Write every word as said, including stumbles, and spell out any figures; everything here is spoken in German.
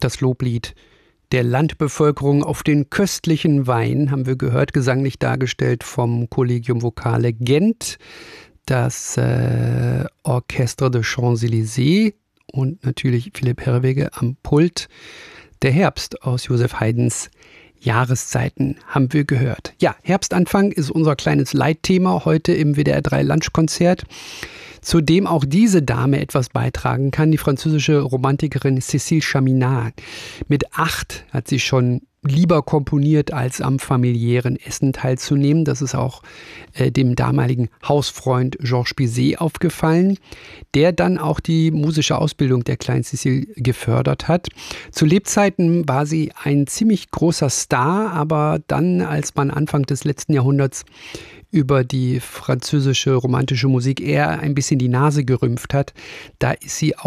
das Loblied der Landbevölkerung auf den köstlichen Wein, haben wir gehört, gesanglich dargestellt vom Collegium Vocale Gent, das äh, Orchestre de Champs-Élysées und natürlich Philipp Herreweghe am Pult. Der Herbst aus Joseph Haydns Jahreszeiten haben wir gehört. Ja, Herbstanfang ist unser kleines Leitthema heute im W D R drei Lunchkonzert, zu dem auch diese Dame etwas beitragen kann, die französische Romantikerin Cécile Chaminade. Mit acht hat sie schon lieber komponiert, als am familiären Essen teilzunehmen. Das ist auch äh, dem damaligen Hausfreund Georges Bizet aufgefallen, der dann auch die musische Ausbildung der kleinen Cécile gefördert hat. Zu Lebzeiten war sie ein ziemlich großer Star, aber dann, als man Anfang des letzten Jahrhunderts über die französische romantische Musik eher ein bisschen die Nase gerümpft hat, da ist sie auch